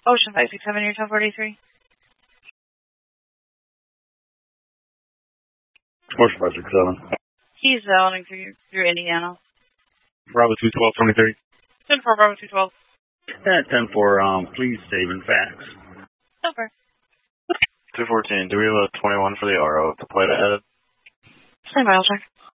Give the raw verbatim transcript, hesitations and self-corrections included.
Ocean five six seven, your ten forty-three. Ocean five six seven. He's zoning through, through Indiana. Bravo two twelve twenty-three. ten four, Bravo two twelve. Yeah, ten four, um, please save and fax. Over. two fourteen, do we have a twenty-one for the R O with the plate ahead? Stand by, I'll check.